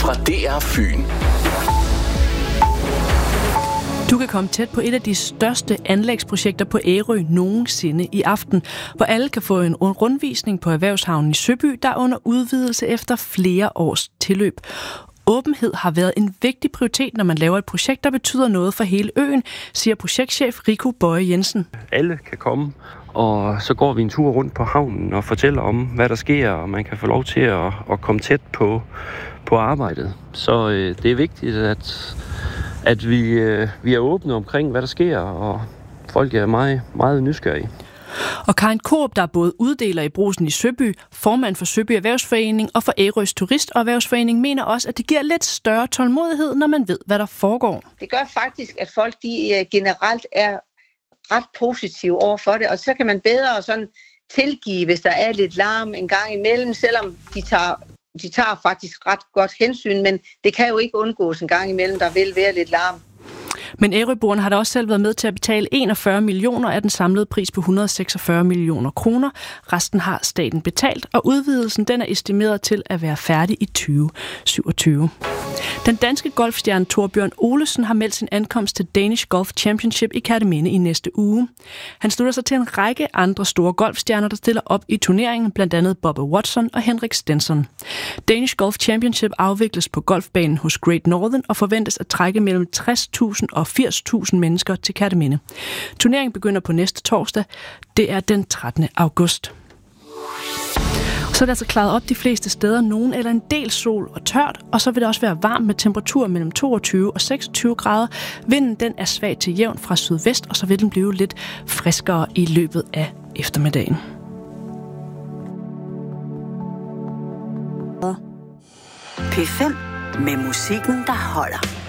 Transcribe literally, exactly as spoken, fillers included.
fra D R Fyn. Du kan komme tæt på et af de største anlægsprojekter på Ærø nogensinde i aften, hvor alle kan få en rundvisning på Erhvervshavnen i Søby, der er under udvidelse efter flere års tilløb. Åbenhed har været en vigtig prioritet, når man laver et projekt, der betyder noget for hele øen, siger projektchef Rico Bøje Jensen. Alle kan komme, og så går vi en tur rundt på havnen og fortæller om, hvad der sker, og man kan få lov til at, at komme tæt på, på arbejdet. Så øh, det er vigtigt, at, at vi, øh, vi er åbne omkring, hvad der sker, og folk er meget, meget nysgerrige. Og Karin Koop, der er både uddeler i Brugsen i Søby, formand for Søby Erhvervsforening og for Ærøs Turist- og Erhvervsforening, mener også, at det giver lidt større tålmodighed, når man ved, hvad der foregår. Det gør faktisk, at folk de generelt er ret positive over for det, og så kan man bedre sådan tilgive, hvis der er lidt larm en gang imellem, selvom de tager, de tager faktisk ret godt hensyn, men det kan jo ikke undgås en gang imellem, der vil være lidt larm. Men Ærøboerne har da også selv været med til at betale enogfyrre millioner af den samlede pris på et hundrede og seksogfyrre millioner kroner. Resten har staten betalt, og udvidelsen den er estimeret til at være færdig i tyve syvogtyve. Den danske golfstjerne Torbjørn Olesen har meldt sin ankomst til Danish Golf Championship i Kerteminde i næste uge. Han slutter sig til en række andre store golfstjerner, der stiller op i turneringen, blandt andet Bubba Watson og Henrik Stenson. Danish Golf Championship afvikles på golfbanen hos Great Northern og forventes at trække mellem tres tusind og firs tusind mennesker til Kerteminde. Turneringen begynder på næste torsdag. Det er den trettende august. Så er det altså klaret op de fleste steder, nogen eller en del sol og tørt, og så vil det også være varmt med temperatur mellem toogtyve og seksogtyve grader. Vinden den er svag til jævn fra sydvest, og så vil den blive lidt friskere i løbet af eftermiddagen. P fem med musikken, der holder.